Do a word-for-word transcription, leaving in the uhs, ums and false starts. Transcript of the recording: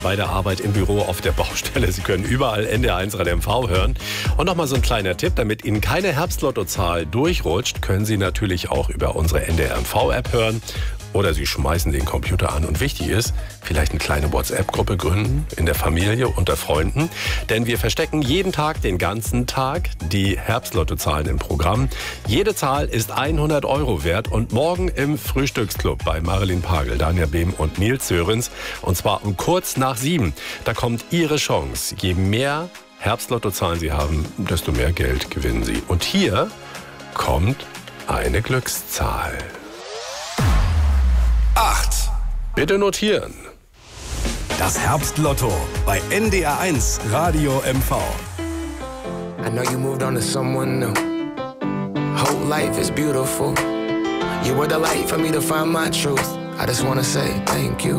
Bei der Arbeit im Büro, auf der Baustelle. Sie können überall N D R eins Radio M V hören. Und nochmal so ein kleiner Tipp, damit Ihnen keine Herbstlottozahl durchrutscht, können Sie natürlich auch über unsere N D R M V-App hören. Oder Sie schmeißen den Computer an. Und wichtig ist, vielleicht eine kleine WhatsApp-Gruppe gründen, in der Familie, unter Freunden. Denn wir verstecken jeden Tag, den ganzen Tag, die Herbstlottozahlen im Programm. Jede Zahl ist hundert Euro wert. Und morgen im Frühstücksclub bei Marilyn Pagel, Daniel Behm und Nils Sörensen. Und zwar um kurz nach sieben. Da kommt Ihre Chance. Je mehr Herbstlottozahlen Sie haben, desto mehr Geld gewinnen Sie. Und hier kommt eine Glückszahl. acht. Bitte notieren. Das Herbstlotto bei N D R eins Radio M V. I know you moved on to someone new. Whole life is beautiful. You were the light for me to find my truth. I just wanna say thank you.